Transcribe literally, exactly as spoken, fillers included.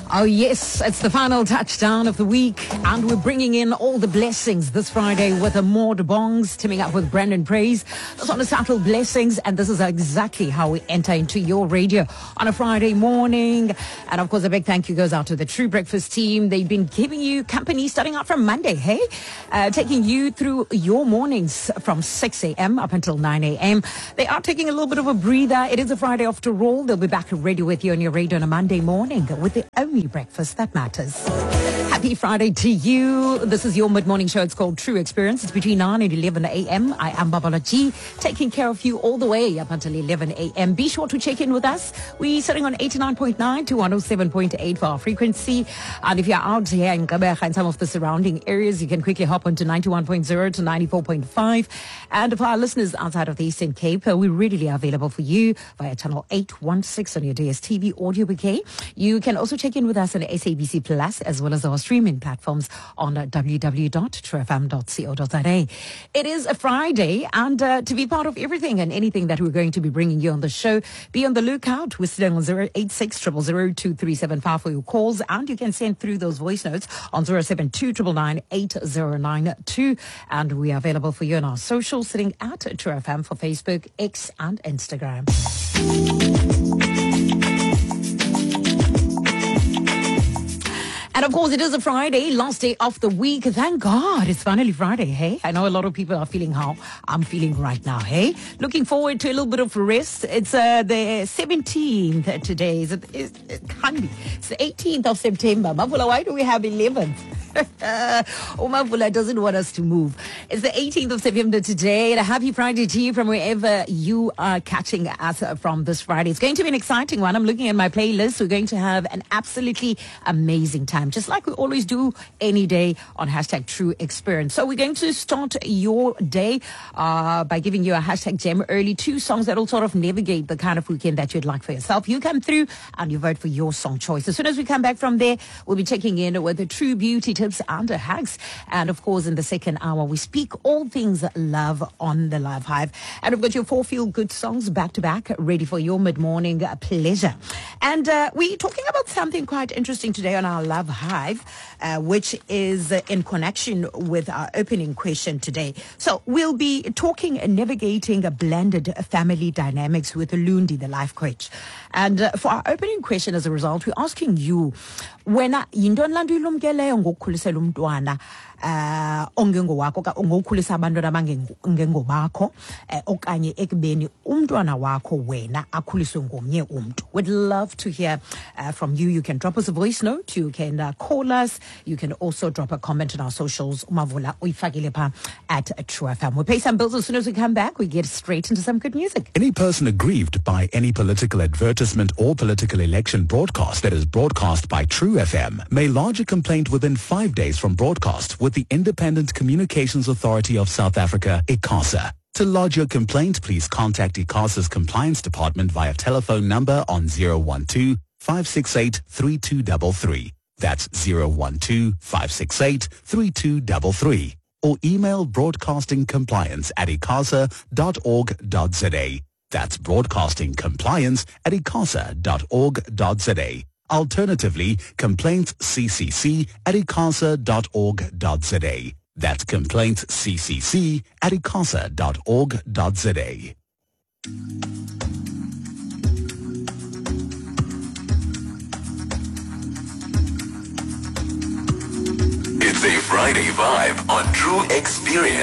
Oh yes, it's the final touchdown of the week, and we're bringing in all the blessings this Friday with a Maud Bongs teaming up with Brandon Praise. This one is Subtle Blessings, and this is exactly how we enter into your radio on a Friday morning. And of course, a big thank you goes out to the True Breakfast team. They've been giving you company starting out from Monday, hey? Uh, taking you through your mornings from six a.m. up until nine a.m. They are taking a little bit of a breather. It is a Friday after all. They'll be back ready with you on your radio on a Monday morning with the only breakfast that matters. Happy Friday to you. This is your mid-morning show. It's called True Experience. It's between nine and eleven a.m. I am Babala G, taking care of you all the way up until eleven a.m. Be sure to check in with us. We're sitting on eighty-nine point nine to one oh seven point eight for our frequency. And if you're out here in Gqeberha and some of the surrounding areas, you can quickly hop onto ninety-one point zero to ninety-four point five. And for our listeners outside of the Eastern Cape, uh, we're readily available for you via channel eight one six on your D S T V audio bouquet. You can also check in with us on S A B C Plus as well as our streaming platforms on uh, w w w dot true f m dot co dot za. It is a Friday, and uh, to be part of everything and anything that we're going to be bringing you on the show, be on the lookout. We're sitting on zero eight six, zero zero zero, two three seven five for your calls, and you can send through those voice notes on zero seven two nine nine eight zero nine two. And we are available for you on our socials, sitting at True F M for Facebook, X, and Instagram. And of course, it is a Friday, last day of the week. Thank God it's finally Friday, hey? I know a lot of people are feeling how I'm feeling right now, hey? Looking forward to a little bit of rest. It's uh, the seventeenth today. Is it, it, it can't be. It's the eighteenth of September. Mavula, why do we have eleventh? Oh, Mavula doesn't want us to move. It's the eighteenth of September today. And a happy Friday to you from wherever you are catching us from this Friday. It's going to be an exciting one. I'm looking at my playlist. We're going to have an absolutely amazing time, just like we always do any day on hashtag True Experience. So we're going to start your day uh, by giving you a hashtag gem early, two songs that will sort of navigate the kind of weekend that you'd like for yourself. You come through and you vote for your song choice. As soon as we come back from there, we'll be checking in with the True Beauty tips and hacks. And of course, in the second hour, we speak all things love on the Live Hive. And we've got your four feel-good songs back to back, ready for your mid-morning pleasure. And uh, we're talking about something quite interesting today on our Love Hive, uh, which is uh, in connection with our opening question today. So we'll be talking and navigating a blended family dynamics with Lundi, the life coach. And uh, for our opening question, as a result, we're asking you, wena yintoni lanto ilumkeleyo ngokukhulisela umntwana uh ongengowakho ka ngokukhulisa abantwana abangengobakho okanye ekubeni umntwana wakho wena akhuliswe ngomnye umuntu? We'd love to hear uh, from you. You can drop us a voice note, you can uh, call us, you can also drop a comment on our socials. Umavula uyifakile pha at True F M. We'll pay some bills. As soon as we come back, we get straight into some good music. Any person aggrieved by any political advertisement or political election broadcast that is broadcast by True F M may lodge a complaint within five days from broadcast with the Independent Communications Authority of South Africa, ICASA. To lodge your complaint, please contact ICASA's Compliance Department via telephone number on zero one two, five six eight, three two three three. That's zero one two, five six eight, three two three three. Or email broadcastingcompliance at icasa dot org dot za. That's broadcastingcompliance at icasa dot org dot za. Alternatively, complaintsccc at icasa dot org dot za. That's complaintsccc at icasa dot org dot za. It's a Friday vibe on True Experience.